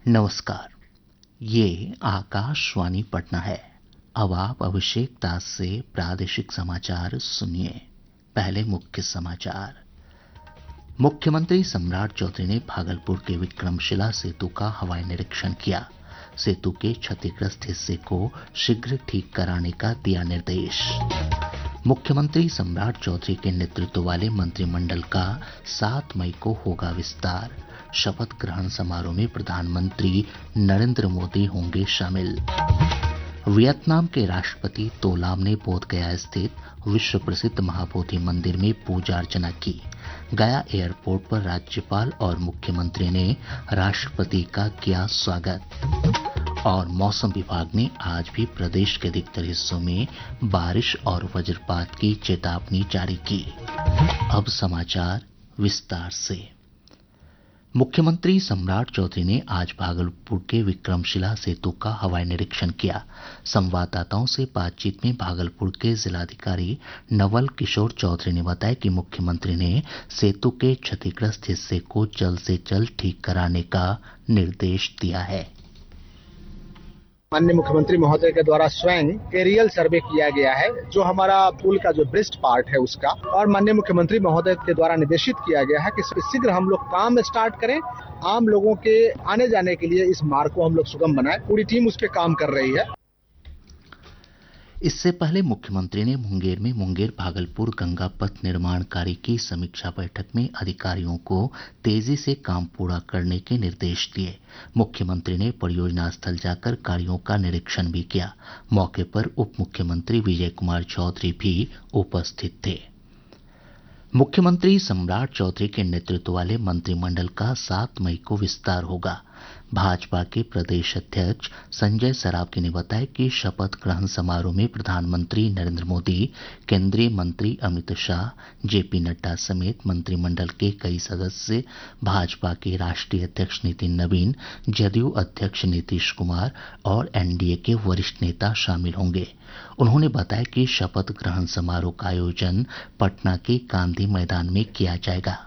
नमस्कार। ये आकाशवाणी पटना है। अब आप अभिषेक दास से प्रादेशिक समाचार सुनिए। पहले मुख्य समाचार। मुख्यमंत्री सम्राट चौधरी ने भागलपुर के विक्रमशिला सेतु का हवाई निरीक्षण किया। सेतु के क्षतिग्रस्त हिस्से को शीघ्र ठीक कराने का दिया निर्देश। मुख्यमंत्री सम्राट चौधरी के नेतृत्व वाले मंत्रिमंडल का 7 मई को होगा विस्तार। शपथ ग्रहण समारोह में प्रधानमंत्री नरेंद्र मोदी होंगे शामिल। वियतनाम के राष्ट्रपति तो लाम ने बोधगया स्थित विश्व प्रसिद्ध महाबोधि मंदिर में पूजा अर्चना की। गया एयरपोर्ट पर राज्यपाल और मुख्यमंत्री ने राष्ट्रपति का किया स्वागत। और मौसम विभाग ने आज भी प्रदेश के अधिकतर हिस्सों में बारिश और वज्रपात की चेतावनी जारी की। अब समाचार विस्तार से। मुख्यमंत्री सम्राट चौधरी ने आज भागलपुर के विक्रमशिला सेतु का हवाई निरीक्षण किया। संवाददाताओं से बातचीत में भागलपुर के जिलाधिकारी नवल किशोर चौधरी ने बताया कि मुख्यमंत्री ने सेतु के क्षतिग्रस्त हिस्से को जल्द से जल्द ठीक कराने का निर्देश दिया है। माननीय मुख्यमंत्री महोदय के द्वारा स्वयं एरियल सर्वे किया गया है, जो हमारा पुल का जो ब्रिस्ट पार्ट है उसका, और माननीय मुख्यमंत्री महोदय के द्वारा निर्देशित किया गया है कि शीघ्र हम लोग काम स्टार्ट करें। आम लोगों के आने जाने के लिए इस मार्ग को हम लोग सुगम बनाएं। पूरी टीम उस पर काम कर रही है। इससे पहले मुख्यमंत्री ने मुंगेर में मुंगेर भागलपुर गंगा पथ निर्माण कार्य की समीक्षा बैठक में अधिकारियों को तेजी से काम पूरा करने के निर्देश दिए। मुख्यमंत्री ने परियोजना स्थल जाकर कार्यों का निरीक्षण भी किया। मौके पर उप मुख्यमंत्री विजय कुमार चौधरी भी उपस्थित थे। मुख्यमंत्री सम्राट चौधरी के नेतृत्व वाले मंत्रिमंडल का 7 मई को विस्तार होगा। भाजपा के प्रदेश अध्यक्ष संजय सरावगी ने बताया कि शपथ ग्रहण समारोह में प्रधानमंत्री नरेंद्र मोदी, केंद्रीय मंत्री अमित शाह, जेपी नड्डा समेत मंत्रिमंडल के कई सदस्य, भाजपा के राष्ट्रीय अध्यक्ष नितिन नवीन, जदयू अध्यक्ष नीतीश कुमार और एनडीए के वरिष्ठ नेता शामिल होंगे। उन्होंने बताया कि शपथ ग्रहण समारोह का आयोजन पटना के गांधी मैदान में किया जाएगा।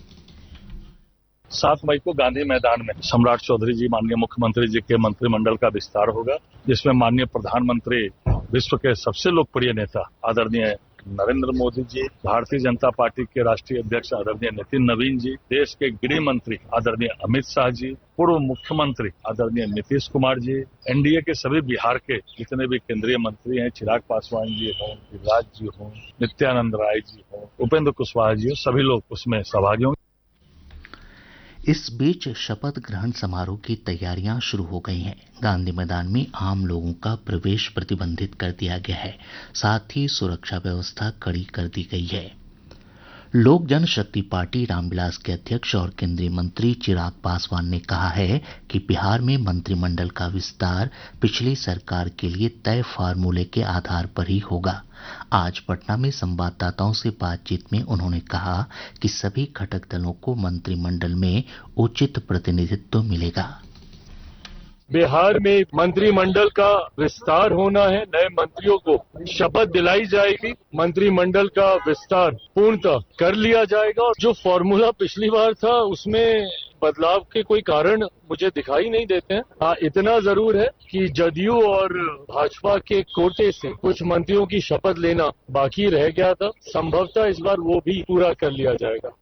7 मई को गांधी मैदान में सम्राट चौधरी जी माननीय मुख्यमंत्री जी के मंत्रिमंडल का विस्तार होगा, जिसमें माननीय प्रधानमंत्री, विश्व के सबसे लोकप्रिय नेता आदरणीय नरेंद्र मोदी जी, भारतीय जनता पार्टी के राष्ट्रीय अध्यक्ष आदरणीय नितिन नवीन जी, देश के गृह मंत्री आदरणीय अमित शाह जी, पूर्व मुख्यमंत्री आदरणीय नीतीश कुमार जी, एनडीए के सभी बिहार के जितने भी केंद्रीय मंत्री हैं, चिराग पासवान जी हों, गिरिराज जी हों, नित्यानंद राय जी हों, उपेंद्र कुशवाहा जी हों, सभी लोग उसमें सहभागी होंगे। इस बीच शपथ ग्रहण समारोह की तैयारियां शुरू हो गई हैं। गांधी मैदान में आम लोगों का प्रवेश प्रतिबंधित कर दिया गया है। साथ ही सुरक्षा व्यवस्था कड़ी कर दी गई है। लोक जनशक्ति पार्टी रामविलास के अध्यक्ष और केंद्रीय मंत्री चिराग पासवान ने कहा है कि बिहार में मंत्रिमंडल का विस्तार पिछली सरकार के लिए तय फार्मूले के आधार पर ही होगा। आज पटना में संवाददाताओं से बातचीत में उन्होंने कहा कि सभी घटक दलों को मंत्रिमंडल में उचित प्रतिनिधित्व मिलेगा। बिहार में मंत्रिमंडल का विस्तार होना है, नए मंत्रियों को शपथ दिलाई जाएगी, मंत्रिमंडल का विस्तार पूर्णतः कर लिया जाएगा। और जो फॉर्मूला पिछली बार था उसमें बदलाव के कोई कारण मुझे दिखाई नहीं देते हैं। हाँ, इतना जरूर है कि जदयू और भाजपा के कोटे से कुछ मंत्रियों की शपथ लेना बाकी रह गया था, संभवतः इस बार वो भी पूरा कर लिया जाएगा।